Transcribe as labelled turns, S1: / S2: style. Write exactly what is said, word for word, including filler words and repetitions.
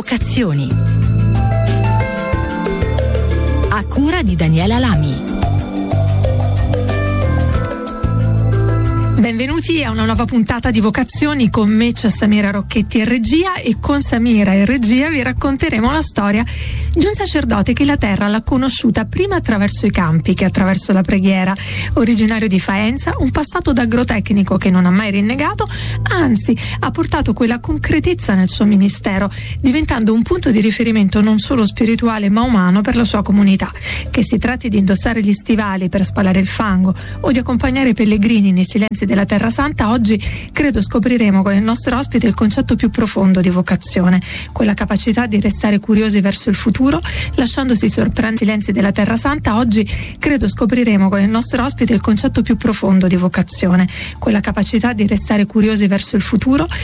S1: Vocazioni. A cura di Daniela Lami.
S2: Benvenuti a una nuova puntata di Vocazioni. Con me c'è Samira Rocchetti in regia, e con Samira in regia vi racconteremo la storia di un sacerdote che la terra l'ha conosciuta prima attraverso i campi che attraverso la preghiera. Originario di Faenza, un passato da agrotecnico che non ha mai rinnegato, anzi ha portato quella concretezza nel suo ministero, diventando un punto di riferimento non solo spirituale ma umano per la sua comunità. Che si tratti di indossare gli stivali per spalare il fango o di accompagnare i pellegrini nei silenzi della Terra Santa, oggi credo scopriremo con il nostro ospite il concetto più profondo di vocazione, quella capacità di restare curiosi verso il futuro, lasciandosi sorprendere nei silenzi della Terra Santa. Oggi credo scopriremo con il nostro ospite il concetto più profondo di vocazione, quella capacità di restare curiosi verso il futuro,